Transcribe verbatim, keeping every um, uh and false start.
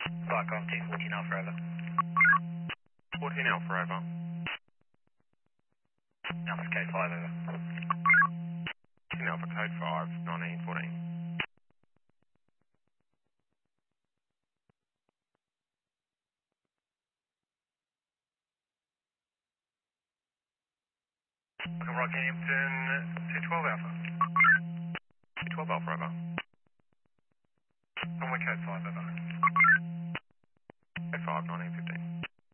Barcom two fourteen Alpha over. fourteen Alpha over. Alpha code five over. fourteen Alpha code five, nineteen fourteen. Welcome Rockhampton two twelve Alpha. two twelve Alpha over. Runway code five over. code five, nineteen fifteen.